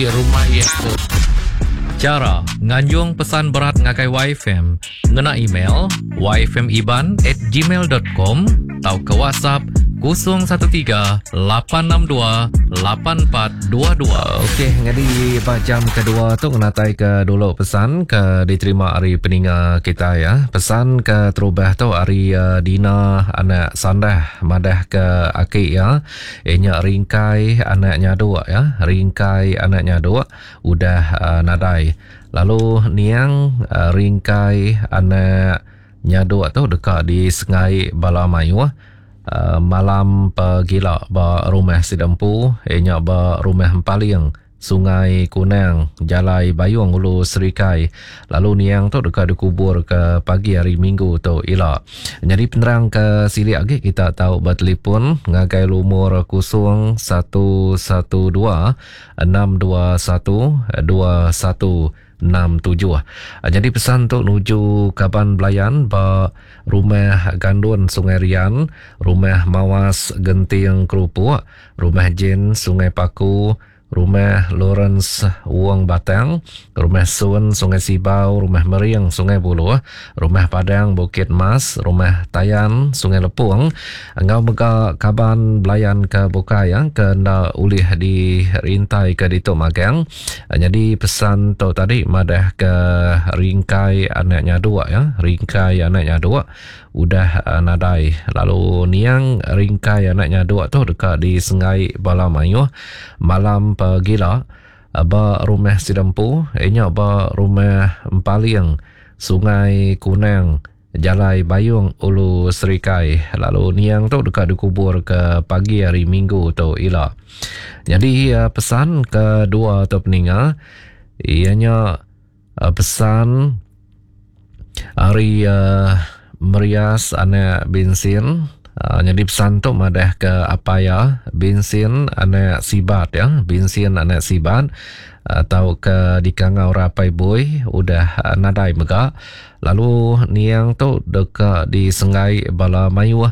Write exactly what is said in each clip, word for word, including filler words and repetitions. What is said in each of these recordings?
rumah itu. Cara nganjung pesan berat ngakai Y F M ngena email y f m iban at gmail dot com atau ke WhatsApp kosong satu tiga lapan enam dua lapan empat dua dua. Okey, ngadi pada jam kedua tu natai ke dulu pesan ke diterima hari peninga kita ya. Pesan ke terubah tu hari uh, Dina anak sandah madah ke akik ya. Inya ringkai anaknya dua ya. Ringkai anaknya dua udah uh, nadai. Lalu niang uh, ringkai anaknya dua tu dekat di Sengai Balamayu. Uh, malam pagila ba rumah Sidampu inya ba rumah Empaliang Sungai Kunang Jalai Bayung Ulu Serikai. Lalu niang tu dekat dikubur ke pagi hari Minggu tu ila. Jadi penerang ke sili lagi kita tahu bertelefon ngagai lumur kosong satu satu dua enam dua satu dua satu enam tujuh. Jadi pesan tu nuju Kaban Belayan ba rumah Gandun Sungai Rian, rumah Mawas Genting Kerupuk, rumah Jin Sungai Paku, rumah Lawrence Wong Batang, rumah Sun Sungai Sibau, rumah Meriang Sungai Buloh, rumah Padang Bukit Mas, rumah Tayan Sungai Lepung. Engau mega Kaban Belayan ke Bukaya ke nda ulih di rintai ke dituk magang. Jadi pesan tu tadi madah ke ringkai anaknya dua ya, ringkai anaknya dua udah uh, nadai. Lalu niang ringkai anaknya dua tu dekat di Sengai Balamayu malam pagila ba rumah Sidampu inya ba rumah Empaliang Sungai Kunang Jalai Bayung Ulu Serikai. Lalu niang tu dekat dikubur ke pagi hari Minggu tu ila. Jadi uh, pesan kedua tu peninga ianya uh, pesan hari uh, merias anak bensin. Uh, jadi pesan tu madah ke apa ya bensin anak sibat ya, bensin anak sibat atau ke di Kangau Rapai Boy udah uh, nadai mega. Lalu niang tu dekat di Sengai Balamayu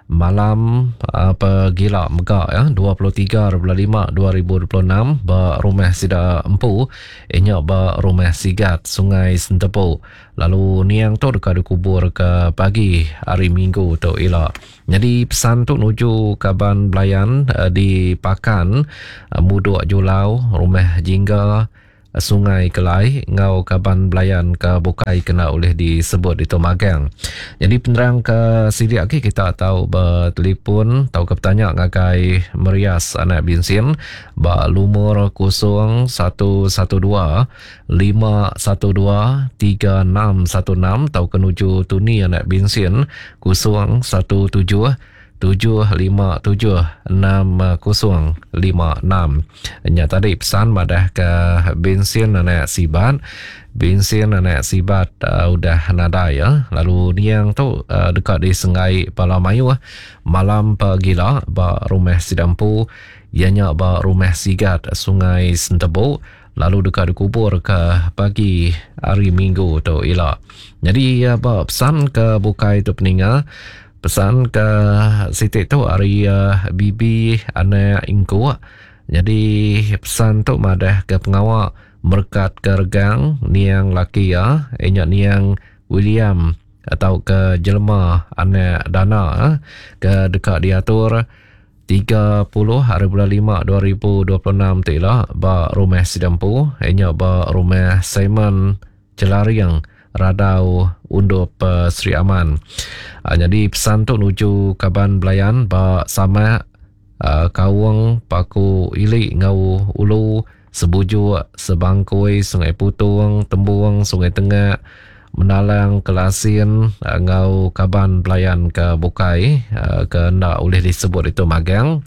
malam apa uh, gila mega ya dua puluh tiga lima dua ribu dua puluh enam ba rumah Sida Empu inya ba rumah Sigat Sungai Sentepu. Lalu niang tu dekat dikubur ke pagi hari Minggu tu ila. Jadi pesan tu nuju Kaban Belayan uh, di Pakan uh, Muduk Julau rumah Jingga Sungai Kelai ngau Kaban Belayan ke Bukai kena oleh disebut itu magang. Jadi penerang ke sini lagi kita tahu bertelefon tahu ke bertanya ngagai merias anak bensin ba lumur kosong satu satu dua lima satu dua tiga enam satu enam tahu kenuju tuni anak bensin kosong satu tujuh tujuh lima tujuh enam kosong lima enam. Nya tadi pesan madah ke bensin anak sibat. Bensin anak sibat uh, udah nada ya. Lalu niang tu uh, dekat di Sengai Balamayu uh, malam pagila ba rumah Sidampu ianya ba rumah Sigat Sungai Sentebu. Lalu dekat dikubur ke pagi hari Minggu tu ila. Jadi uh, ba pesan ke Bukai tu peninga. Pesan ke Siti tu hari uh, bibi anak ingku. Jadi pesan tu madah ke pengawak Merkat Kergang niang laki ya, inya niang William atau ke jelma anak dana ke dekat diatur tiga puluh hari bulan lima dua ribu dua puluh enam tu lah ba rumah Sidampu inya ba rumah Simon Celariang Radau Undup uh, Sri Aman. Uh, jadi pesan tu nuju Kaban Belayan ba sama uh, Kawang Paku Ili Ngau Ulu Sebuju Sebangkoi Sungai Putung Tembuang Sungai Tengah Menalang Kelasin uh, Ngau Kaban Belayan ke Bukai uh, ke ndak boleh disebut itu magang.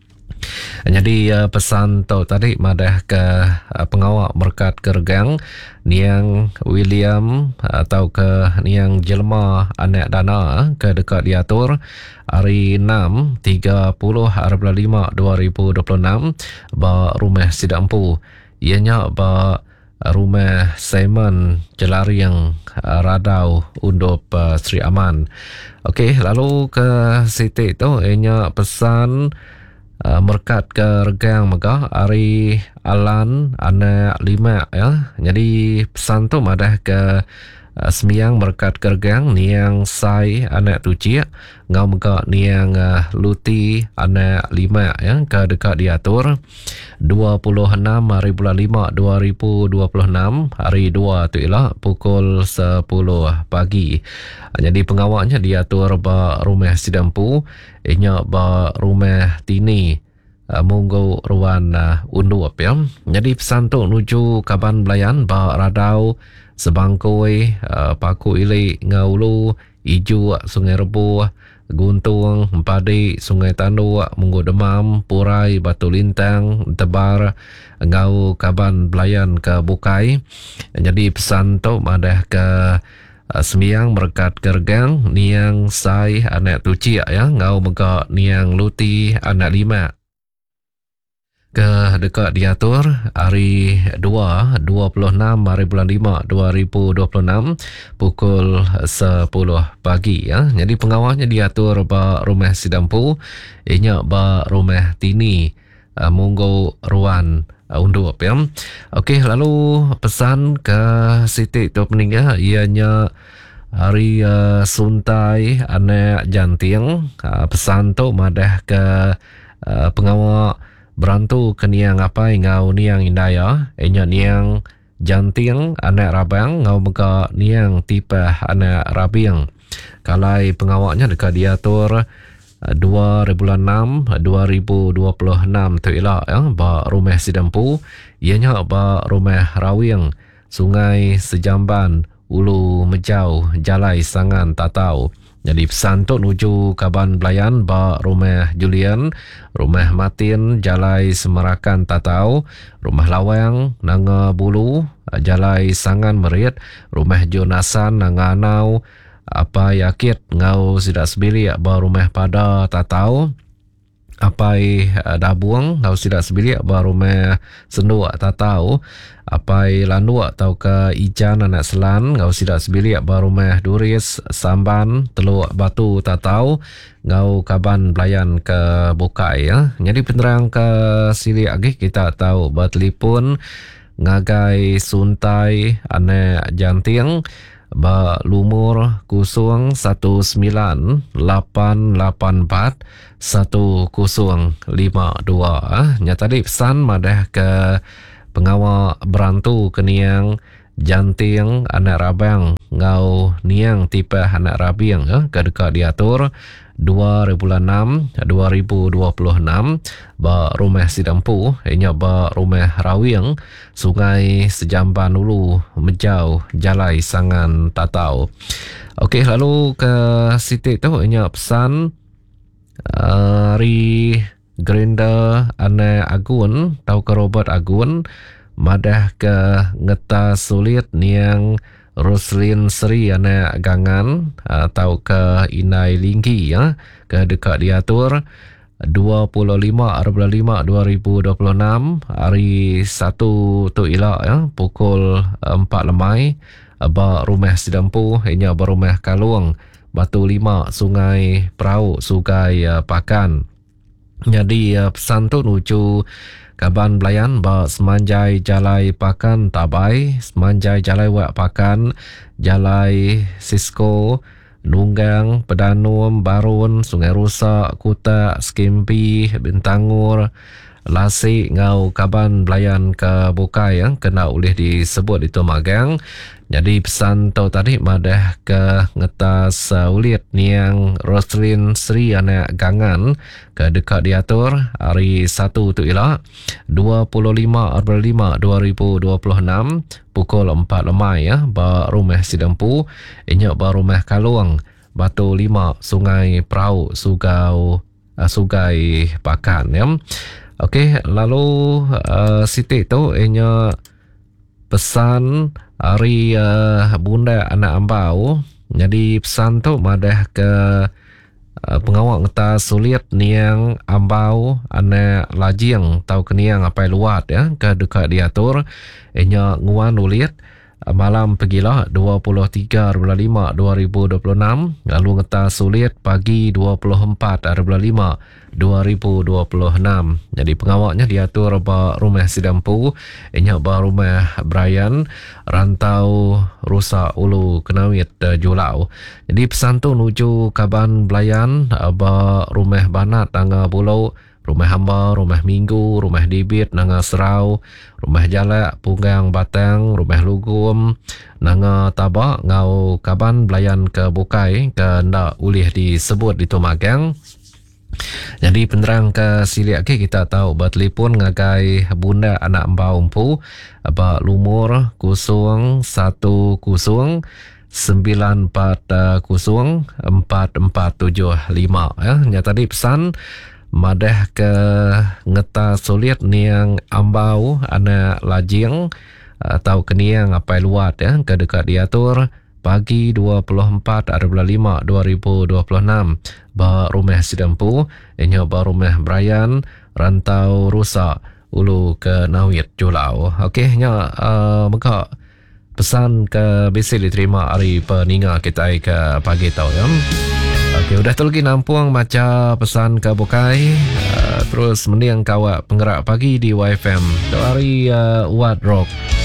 Jadi uh, pesan tu tadi madah ke uh, pengawak Merkat Kergang niang William atau ke niang jelma anak dana ke dekat diatur hari enam tiga puluh hari bulan lima dua ribu dua puluh enam ba rumah Sidampu ianya ba rumah Simon Celariang Radau Undup uh, Sri Aman. Okey, lalu ke Siti tu ianya pesan uh, merkat ke regang megah ari alan anak lima ya. Jadi pesan tu madah ke uh, semiang merkat ke regang niang sai anak tuci ngau megah niang uh, luti anak lima ya ke dekat diatur dua puluh enam hari bulan lima dua ribu dua puluh enam hari dua tu ialah pukul sepuluh pagi. Jadi pengawalnya diatur ba rumah sidampu inya ba rumah tini uh, munggu ruan uh, undup ya. Jadi pesan tu nuju Kaban Belayan ba radau Sebangkoi uh, Paku Ili Ngaulu Iju Sungai Rebu Guntung, Empadi, Sungai Tandu, Munggu Demam, Purai, Batu Lintang, Tebar, Ngau Kaban Belayan ke Bukai. Jadi pesan tu madah ke uh, semiang berkat gergang niang sai anak tuci ya, ngau mega niang luti anak lima. Ke dekat diatur hari dua, dua puluh enam hari bulan lima dua ribu dua puluh enam pukul sepuluh pagi ya. Jadi pengawalnya diatur ba rumah sidampu inya ba rumah tini uh, munggu ruan uh, undup ya. Okey, lalu pesan ke Siti tu peninggal ianya hari uh, suntai anak janting uh, pesan tu madah ke uh, pengawal berantu ke niang apa ngau niang indaya enya niang janting anak rabang ngau mega niang tipah anak rabing. Kalai pengawaknya dekat diatur dua ribu enam dua ribu dua puluh enam tu ialah ya ba rumah sidampu ianya ba rumah rawing Sungai Sejamban Ulu Mejau Jalai Sangan Tatau. Jadi pesan tu nuju Kaban Belayan ba rumah Julian, rumah Matin, Jalai Semerakan Tatau, rumah Lawang, Nanga Bulu, Jalai Sangan Merit, rumah Jonasan, Nanga Anau, apa yakit ngau sidak sebili ba rumah Pada Tatau, apai Dabuang ngau sidak sebili ba rumah Sendu Tatau, apai Landu atau ke Ijan anak Selan ngau sidak sebili ba rumah Duris Samban Teluk Batu Tatau ngau Kaban Belayan ke Bukai ya. Jadi penerang ke sili lagi kita tahu ba telefon ngagai suntai anak janting ba lumur kusung satu sembilan lapan lapan empat satu kusung lima dua. Nya tadi pesan madah ke pengawal berantu ke niang janting anak rabang ngau niang tipe anak rabing ya ke dekat diatur dua ribu enam dua ribu dua puluh enam ba rumah sidampu inya ba rumah rawing Sungai Sejamban Ulu Mejau Jalai Sangan Tatau. Okey, lalu ke Siti tu inya pesan uh, ri Gerinda anak Agun tau ke Robert Agun madah ke ngeta sulit niang Roslin Sri anak gangan atau ke Inai Linggi ya ke dekat diatur dua puluh lima bulan lima dua ribu dua puluh enam hari satu tu ialah ya pukul empat lemai ba rumah sidampu inya ba rumah Kaluang Batu Lima Sungai Perau Sungai uh, Pakan. Jadi uh, pesan tu nuju Kaban Belayan ba semanjai Jalai Pakan Tabai, semanjai Jalai Wak Pakan, Jalai Sisko, Nunggang, Pedanum, Barun, Sungai Rusak, Kuta, Skimpi, Bintangur, Lasi ngau Kaban Belayan ke Bukai yang kena boleh disebut itu magang. Jadi pesan tau tadi madah ke ngetas uh, ulit niang Roslin Sri anak gangan ke dekat diatur hari satu tu ialah dua puluh lima bulan lima dua ribu dua puluh enam pukul empat lemai ya ba rumah sidampu inya ba rumah Kaluang Batu Lima Sungai Perau Sugau uh, Sungai Pakan ya. Okey, lalu uh, Siti tu inya pesan hari uh, bunda anak ambau. Jadi pesan tu madah ke uh, pengawal ngeta sulit niang ambau anak lajing tau ke niang apai luat ya ke dekat diatur inya nguan ulit uh, malam pergilah dua puluh tiga lima dua ribu dua puluh enam, lalu ngeta sulit pagi dua puluh empat lima dua ribu dua puluh enam. Jadi pengawaknya diatur ba rumah Sidampu, inya ba rumah Brian, rantau Rusak Ulu Kenawit uh, Julau. Jadi pesan tu nuju Kaban Belayan, uh, ba rumah Banat Nanga Pulau, rumah Hamba, rumah Minggu, rumah Dibit Nanga Serau, rumah Jalak Punggang Batang, rumah Lugum Nanga Tabak ngau Kaban Belayan ke Bukai ke ndak ulih disebut di Tumagang. Jadi penerang ke siliak ke kita tahu bertelefon ngagai bunda anak mbak umpu ba lumur kusung satu kusung sembilan empat kusung empat empat tujuh lima ya. Nya tadi pesan madah ke ngeta sulit niang ambau anak lajing atau keniang apa luat ya ke dekat diatur pagi dua puluh empat lima dua ribu dua puluh enam ba rumah Sidampu, inya ba rumah Brian, rantau Rusak Ulu ke Nawit Julau. Okey, nya uh, maka pesan ke bisi diterima hari peninga kita ke pagi tau ya. Okey, udah tu lagi nampuang maca pesan ke Bukai, uh, terus mending kawak penggerak pagi di Y F M. Tu hari uh, Wat Rock.